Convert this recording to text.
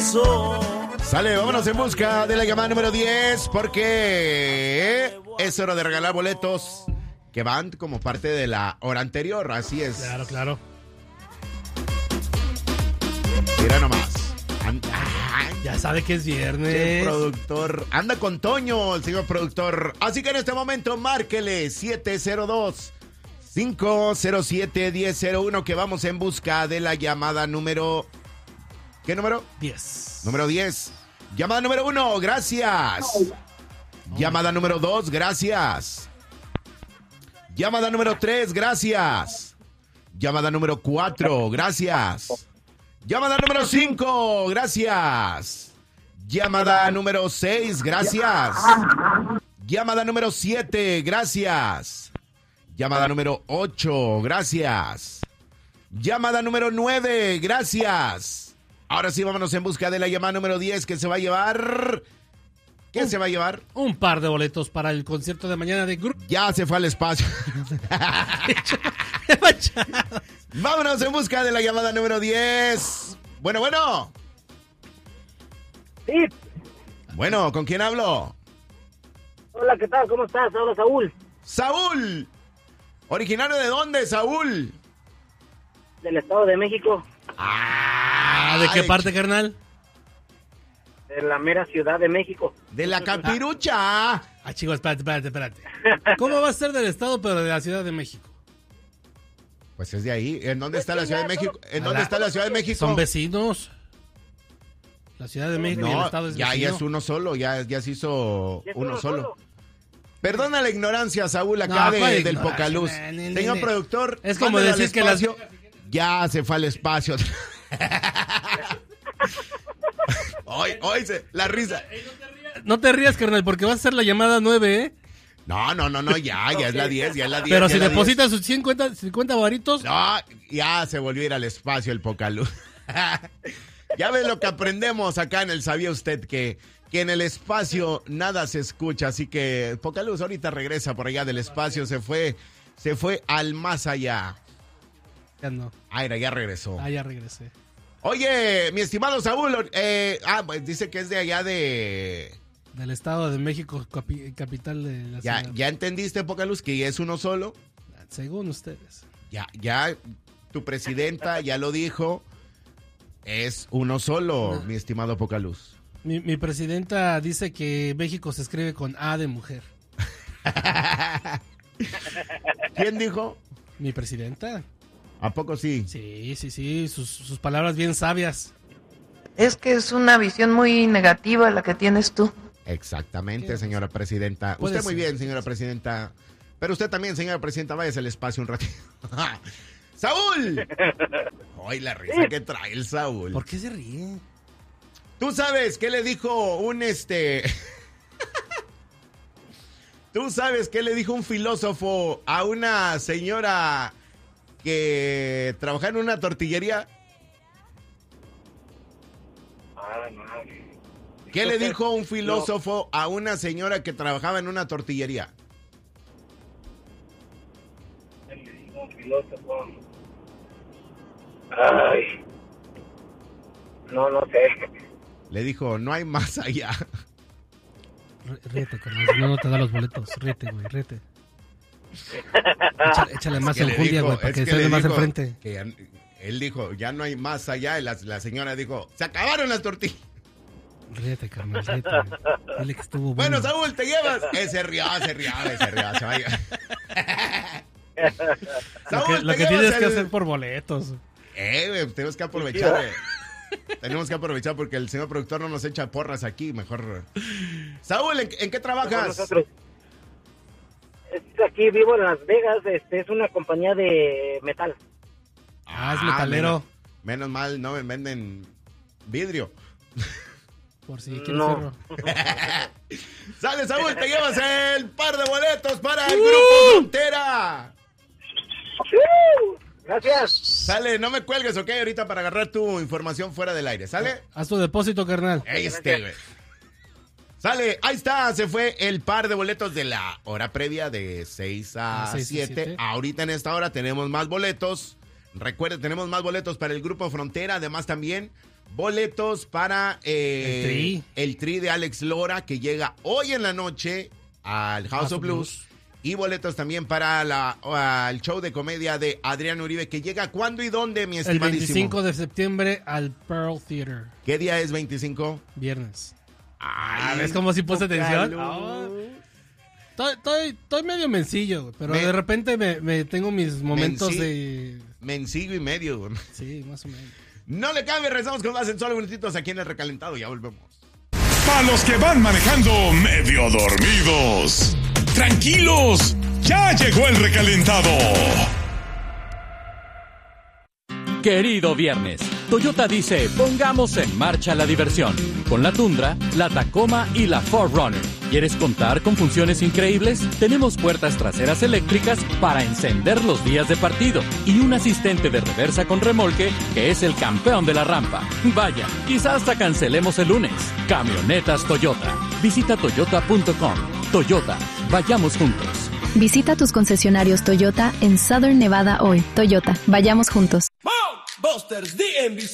corazón. Sale, vámonos en busca de la llamada número 10 porque es hora de regalar boletos que van como parte de la hora anterior, así es. Claro. Mira nomás. Ya sabe que es viernes. El productor anda con Toño, el señor productor. Así que en este momento márquele 702-507-1001 que vamos en busca de la llamada número... ¿Qué número? 10. Número 10. Llamada número 1, gracias. Llamada número 2, gracias. Llamada número 3, gracias. Llamada número 4, gracias. Llamada número 5, gracias. Llamada número 6, gracias. Llamada número 7, gracias. Llamada número 8, gracias. Llamada número 9, gracias. Ahora sí, vámonos en busca de la llamada número 10 que se va a llevar... ¿Qué se va a llevar? Un par de boletos para el concierto de mañana de grupo. Ya se fue al espacio. Vámonos en busca de la llamada número 10. Bueno. Sí. Bueno, ¿con quién hablo? Hola, ¿qué tal? ¿Cómo estás? Hola, Saúl. Saúl. ¿Originario de dónde, Saúl? Del Estado de México. ¿De qué parte, carnal? De la mera Ciudad de México. De la Capirucha. Chicos, espérate. ¿Cómo va a ser del Estado, pero de la Ciudad de México? Pues es de ahí. ¿En dónde está la Ciudad de México? ¿En dónde está la Ciudad de México? Son vecinos. La Ciudad de México y el Estado es vecino. Ya es uno solo, ya se hizo uno solo. Perdona la ignorancia, Saúl, acá del Pocaluz. Señor productor, es como decir que las... Ya se fue al espacio. Hoy la risa. No te rías, carnal, porque vas a hacer la llamada 9, ¿eh? No, ya es la 10, Pero si depositas sus 50 varitos... No, ya se volvió a ir al espacio el Pocaluz. Ya ves lo que aprendemos acá en el ¿Sabía usted que en el espacio nada se escucha? Así que Pocaluz ahorita regresa por allá del espacio, se fue al más allá. Ya no. Ya regresó. Ya regresé. Oye, mi estimado Saúl, pues dice que es de allá del Estado de México, capital de la ciudad. ¿Ya entendiste, Pocaluz, que es uno solo? Según ustedes. Ya, tu presidenta ya lo dijo, es uno solo, mi estimado Pocaluz. Mi presidenta dice que México se escribe con A de mujer. ¿Quién dijo? Mi presidenta. ¿A poco sí? Sí, sus palabras bien sabias. Es que es una visión muy negativa la que tienes tú. Exactamente, señora presidenta. Usted muy bien, señora presidenta. Pero usted también, señora presidenta, váyase al espacio un ratito. ¡Saúl! ¡Ay, la risa que trae el Saúl! ¿Por qué se ríe? ¿Tú sabes qué le dijo ¿Tú sabes qué le dijo un filósofo a una señora que trabaja en una tortillería? ¿Qué le dijo un filósofo a una señora que trabajaba en una tortillería? ¿Qué le dijo un filósofo? Ay. No sé. Le dijo, no hay más allá. Ríete, carnal, no te da los boletos. Ríete, güey, ríete. Échale más enjundia, güey, para que suene más enfrente. Él dijo, ya no hay más allá. Y la señora dijo, se acabaron las tortillas. Ríete, carnal, ríete. Dile que estuvo bueno. Saúl, te llevas. Se rió, se vaya. Saúl, lo que tienes que hacer por boletos. Tenemos que aprovechar. Tenemos que aprovechar porque el señor productor no nos echa porras aquí. Mejor. Saúl, ¿en qué trabajas? Nosotros. Aquí vivo en Las Vegas. Es una compañía de metal. Es metalero. Menos mal, no me venden vidrio. Por si quieres cerro. Sale, Saúl, te llevas el par de boletos para el Grupo Frontera. Gracias. Sale, no me cuelgues, ok, ahorita para agarrar tu información fuera del aire, ¿sale? Haz tu depósito, carnal. Güey. Sale, ahí está, se fue el par de boletos de la hora previa de 6 a 7. Ahorita en esta hora tenemos más boletos. Recuerden, tenemos más boletos para el Grupo Frontera. Además también boletos para El tri de Alex Lora, que llega hoy en la noche al House of Blues. Y boletos también para el show de comedia de Adrián Uribe, que llega ¿cuándo y dónde, mi El estimadísimo? 25 de septiembre al Pearl Theater. ¿Qué día es 25? Viernes. Ay, ¿Ves cómo si puse atención? calor. Estoy medio mencillo, güey, pero de repente me tengo mis momentos de... Mencillo y medio, güey. Sí, más o menos. No le cambie, rezamos con más en solo minutitos aquí en El Recalentado. Ya volvemos. Para los que van manejando medio dormidos, tranquilos, ya llegó el recalentado. Querido viernes, Toyota dice, pongamos en marcha la diversión. Con la Tundra, la Tacoma y la 4Runner. ¿Quieres contar con funciones increíbles? Tenemos puertas traseras eléctricas para encender los días de partido y un asistente de reversa con remolque que es el campeón de la rampa. Vaya, quizás hasta cancelemos el lunes. Camionetas Toyota. Visita toyota.com. Toyota, vayamos juntos. Visita tus concesionarios Toyota en Southern Nevada hoy. Toyota, vayamos juntos. Busters DMV